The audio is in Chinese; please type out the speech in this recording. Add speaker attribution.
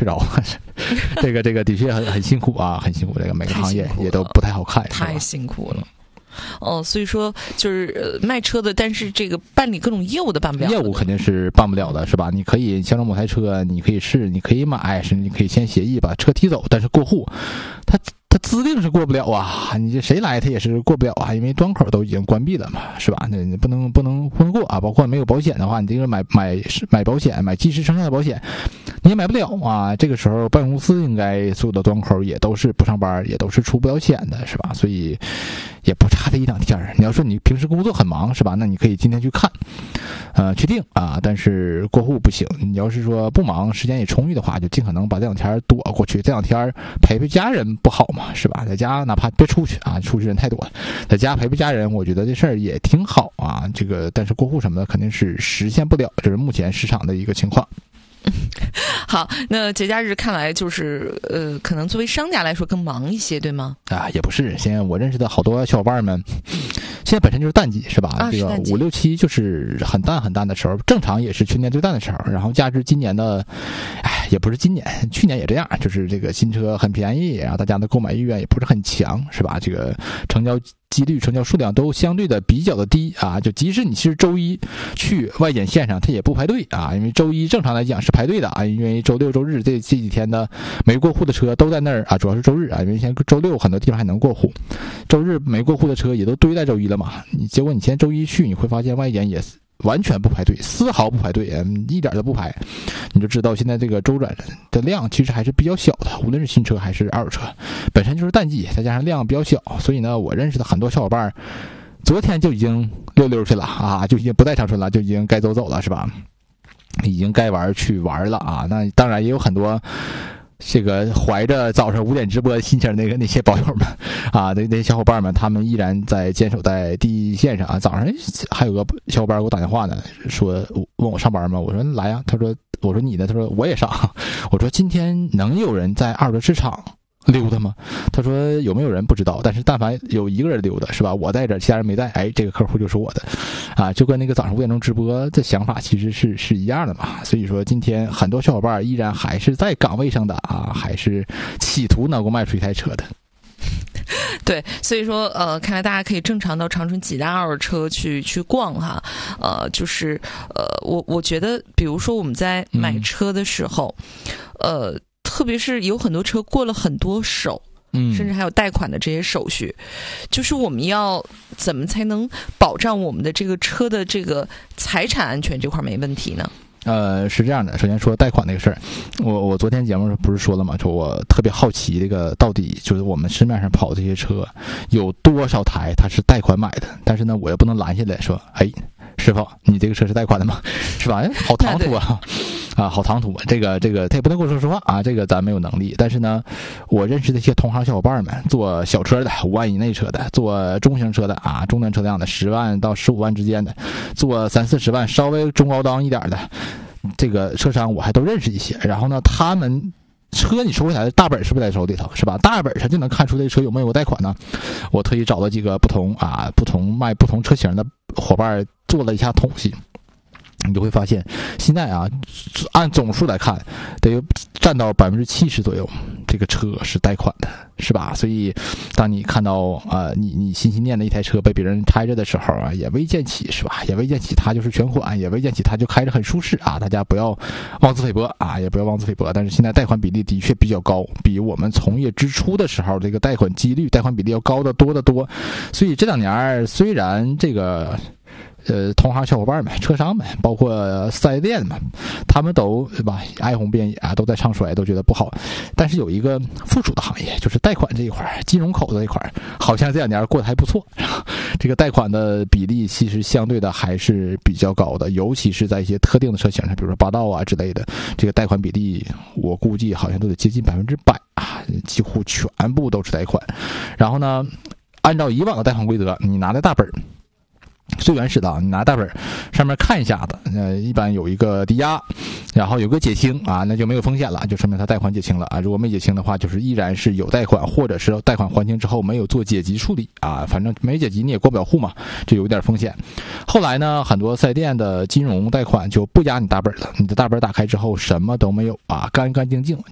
Speaker 1: 睡着了。这个的确很辛苦啊，很辛苦。这个每个行业也都不太好看，
Speaker 2: 太辛苦了。所以说就是卖车的，但是这个办理各种业务的办不了。
Speaker 1: 业务肯定是办不了的，是吧？你可以相中某台车，你可以试，你可以买，甚至你可以签协议把车提走，但是过户，他资定是过不了啊！你这谁来他也是过不了啊，因为端口都已经关闭了嘛，是吧？那你不能过啊！包括没有保险的话，你这个买保险，买即时生效的保险，你也买不了啊！这个时候办公司应该所有的端口也都是不上班，也都是出不了险的，是吧？所以也不差这一两天。你要说你平时工作很忙，是吧？那你可以今天去看，去定啊，但是过户不行。你要是说不忙，时间也充裕的话，就尽可能把这两天躲过去。这两天陪家人不好吗？是吧？在家哪怕别出去啊，出去人太多了，在家陪家人，我觉得这事儿也挺好啊。这个但是过户什么的肯定是实现不了，这是目前市场的一个情况。
Speaker 2: 好，那节假日看来就是可能作为商家来说更忙一些，对吗？
Speaker 1: 也不是，现在我认识的好多小伙伴们，现在本身就是淡季，是吧？这个5、6、7就是很淡的时候，正常也是全年最淡的时候。然后加之今年的，也不是今年，去年也这样，就是这个新车很便宜，然后大家的购买意愿也不是很强，是吧？这个成交几率、成交数量都相对的比较的低啊，就即使你是周一去外检线上，它也不排队啊，因为周一正常来讲是排队的啊，因为周六周日这几天的没过户的车都在那儿啊，主要是周日啊，因为现在周六很多地方还能过户，周日没过户的车也都堆在周一了嘛，结果你现在周一去，你会发现外检也完全不排队，丝毫不排队，一点都不排，你就知道现在这个周转的量其实还是比较小的，无论是新车还是二手车，本身就是淡季，再加上量比较小，所以呢，我认识的很多小伙伴昨天就已经溜去了啊，就已经不在长春了，就已经该走了，是吧？已经该玩去玩了啊。那当然也有很多这个怀着早上5点直播的心情那些宝友们啊，那些小伙伴们，他们依然在坚守在第一线上啊。早上还有个小伙伴给我打电话呢，说问我上班吗？我说来呀。我说你呢？他说我也上。我说今天能有人在二手市场溜达吗？他说有没有人不知道，但是但凡有一个人溜达，是吧？我在这，其他人没在，这个客户就是我的啊，就跟那个早上5点钟直播的想法其实是一样的嘛。所以说今天很多小伙伴依然还是在岗位上的啊，还是企图能够卖出一台车的。
Speaker 2: 对，所以说看来大家可以正常到长春几大二手车去逛哈，就是我觉得比如说我们在买车的时候，特别是有很多车过了很多手，甚至还有贷款的这些手续，就是我们要怎么才能保障我们的这个车的这个财产安全这块没问题呢？
Speaker 1: 是这样的，首先说贷款那个事儿，我昨天节目不是说了吗？说我特别好奇这个到底就是我们市面上跑这些车有多少台它是贷款买的，但是呢，我也不能拦下来说，师傅，你这个车是贷款的吗？是吧？好唐突啊！好唐突。这个他也不能跟我说实话啊，这个咱没有能力。但是呢，我认识的一些同行小伙伴们，做小车的5万以内车的，做中型车的啊，中端车辆的10万到15万之间的，做30、40万稍微中高档一点的，这个车商我还都认识一些。然后呢，他们车你收回来的大本是不是在手里头，是吧？大本上就能看出这车有没有贷款呢？我特意找了几个不同卖不同车型的伙伴做了一下统计，你就会发现现在啊，按总数来看，得占到70%左右，这个车是贷款的，是吧？所以当你看到你心心念的一台车被别人拆着的时候啊，也未见起，是吧？也未见起它就是全款，也未见起它就开着很舒适啊！大家不要妄自菲薄啊，也不要妄自菲薄。但是现在贷款比例的确比较高，比我们从业之初的时候这个贷款几率、贷款比例要高得多得多。所以这2年虽然这个同行小伙伴们、车商们，包括4S店们，他们都对吧哀鸿遍野啊，都在唱衰，都觉得不好。但是有一个附属的行业，就是贷款这一块，金融口这一块，好像这2年过得还不错。这个贷款的比例其实相对的还是比较高的，尤其是在一些特定的车型上，比如说霸道啊之类的，这个贷款比例我估计好像都得接近100%啊，几乎全部都是贷款。然后呢，按照以往的贷款规则，你拿的大本最原始的，你拿大本上面看一下子，一般有一个抵押，然后有个结清啊，那就没有风险了，就说明他贷款结清了啊。如果没结清的话，就是依然是有贷款，或者是贷款还清之后没有做解级处理啊，反正没解级你也过不了户嘛，就有点风险。后来呢，很多4S店的金融贷款就不压你大本了，你的大本打开之后什么都没有啊，干干净净。